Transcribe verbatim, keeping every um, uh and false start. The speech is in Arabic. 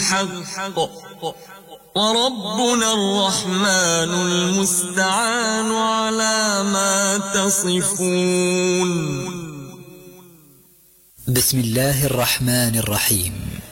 الحق وربنا الرحمن المستعان على ما تصفون. بسم الله الرحمن الرحيم.